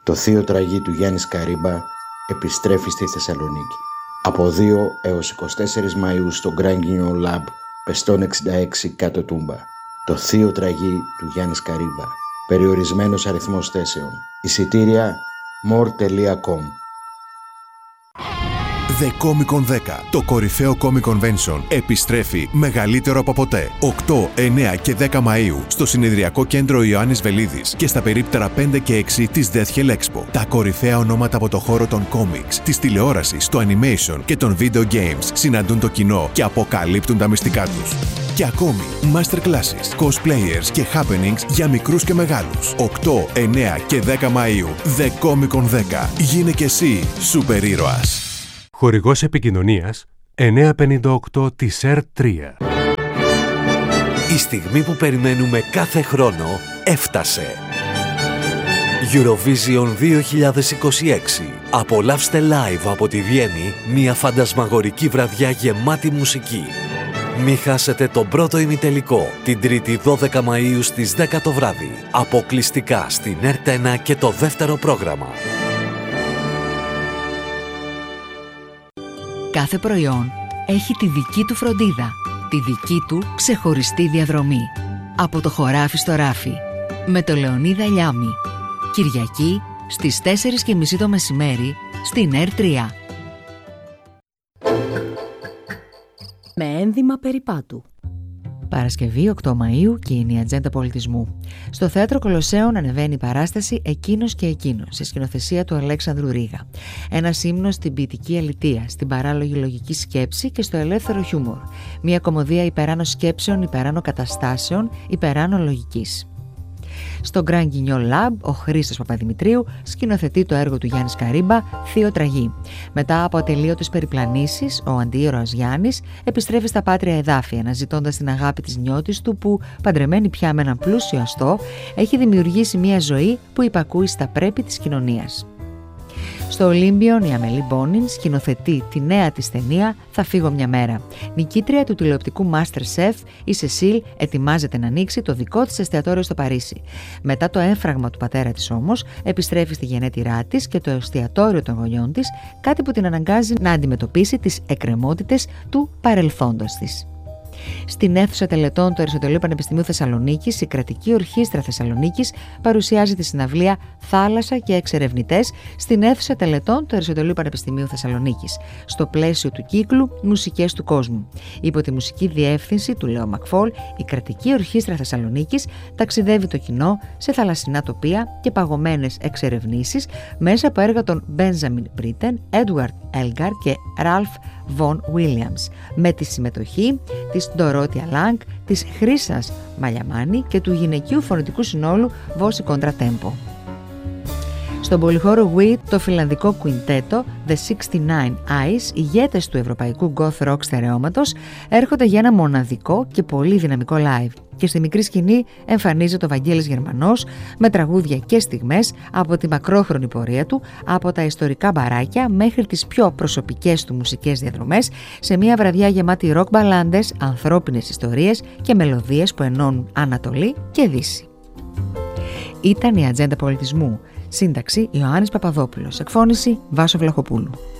Το θείο τραγί του Γιάννη Καρύμπα επιστρέφει στη Θεσσαλονίκη. Από 2 έως 24 Μαΐου στο Grand Guignol Lab, Πεστών 66 κάτω Τούμπα. Το θείο τραγί του Γιάννη Καρύμπα. Περιορισμένος αριθμός θέσεων. Εισιτήρια more.com. The Comic Con 10, το κορυφαίο Comic Convention, επιστρέφει μεγαλύτερο από ποτέ. 8, 9 και 10 Μαΐου στο συνεδριακό κέντρο Ιωάννης Βελίδης και στα περίπτερα 5 και 6 της Death Hell Expo. Τα κορυφαία ονόματα από το χώρο των comics, της τηλεόρασης, του animation και των video games συναντούν το κοινό και αποκαλύπτουν τα μυστικά τους. Και ακόμη, masterclasses, cosplayers και happenings για μικρούς και μεγάλους. 8, 9 και 10 Μαΐου. The Comic Con 10. Γίνε και εσύ σούπερ ήρωας. Χορηγός επικοινωνίας 958 της R3. Η στιγμή που περιμένουμε κάθε χρόνο έφτασε. Eurovision 2026. Απολαύστε live από τη Βιέννη μια φαντασμαγορική βραδιά γεμάτη μουσική. Μη χάσετε τον πρώτο ημιτελικό την 3η 12 Μαΐου στις 10 το βράδυ. Αποκλειστικά στην ΕΡΤ1 και το δεύτερο πρόγραμμα. Κάθε προϊόν έχει τη δική του φροντίδα, τη δική του ξεχωριστή διαδρομή. Από το χωράφι στο ράφι, με το Λεωνίδα Λιάμη. Κυριακή στις 4:30 το μεσημέρι στην R3. Με ένδυμα περιπάτου. Παρασκευή 8 Μαΐου και είναι η Ατζέντα Πολιτισμού. Στο Θέατρο Κολοσσέων ανεβαίνει η παράσταση «Εκείνος και εκείνος» σε σκηνοθεσία του Αλέξανδρου Ρίγα. Ένας ύμνος στην ποιητική αλητεία, στην παράλογη λογική σκέψη και στο ελεύθερο χιούμορ. Μια κωμωδία υπεράνω σκέψεων, υπεράνω καταστάσεων, υπεράνω λογικής. Στο Grand Guignol Lab, ο Χρήστος Παπαδημητρίου σκηνοθετεί το έργο του Γιάννη Καρύμπα, Θείο Τραγί. Μετά από ατελείωτες περιπλανήσεις, ο αντίηρωας Γιάννης επιστρέφει στα πάτρια εδάφη, αναζητώντας την αγάπη της νιώτης του που, παντρεμένη πια με έναν πλούσιο αστό, έχει δημιουργήσει μια ζωή που υπακούει στα πρέπει της κοινωνίας. Στο Ολύμπιον η Αμελή Μπόνιν σκηνοθετεί τη νέα της ταινία «Θα φύγω μια μέρα». Νικήτρια του τηλεοπτικού MasterChef, η Σεσίλ ετοιμάζεται να ανοίξει το δικό της εστιατόριο στο Παρίσι. Μετά το έμφραγμα του πατέρα της όμως, επιστρέφει στη γενέτειρά της και το εστιατόριο των γονιών της, κάτι που την αναγκάζει να αντιμετωπίσει τις εκκρεμότητες του παρελθόντος της. Στην αίθουσα τελετών του Αριστοτελείου Πανεπιστημίου Θεσσαλονίκης, η Κρατική Ορχήστρα Θεσσαλονίκης παρουσιάζει τη συναυλία «Θάλασσα και εξερευνητές» στην αίθουσα τελετών του Αριστοτελείου Πανεπιστημίου Θεσσαλονίκης, στο πλαίσιο του κύκλου «Μουσικές του κόσμου». Υπό τη μουσική διεύθυνση του Λέο Μακφόλ, η Κρατική Ορχήστρα Θεσσαλονίκης ταξιδεύει το κοινό σε θαλασσινά τοπία και παγωμένες εξερευνήσεις μέσα από έργα των Μπένζαμιν Μπρίτεν, Έντουαρντ Έλγκαρ και Ραλφ Βον Βίλιαμς, με τη συμμετοχή της Ντορότια Λάγκ, της Χρύσας Μαλιαμάνη και του γυναικείου φωνητικού συνόλου Βόση Κόντρα Τέμπο. Στον πολυχώρο Wii, το φιλανδικό κουιντέτο The 69 Eyes, ηγέτες του ευρωπαϊκού goth rock στερεώματος, έρχονται για ένα μοναδικό και πολύ δυναμικό live. Και στη μικρή σκηνή εμφανίζεται ο Βαγγέλης Γερμανός με τραγούδια και στιγμές από τη μακρόχρονη πορεία του, από τα ιστορικά μπαράκια μέχρι τις πιο προσωπικές του μουσικές διαδρομές, σε μια βραδιά γεμάτη ροκ μπαλάντες, ανθρώπινες ιστορίες και μελωδίες που ενώνουν Ανατολή και Δύση. Ήταν η Ατζέντα Πολιτισμού. Σύνταξη Ιωάννης Παπαδόπουλος. Εκφώνηση Βάσο Βλαχοπούλου.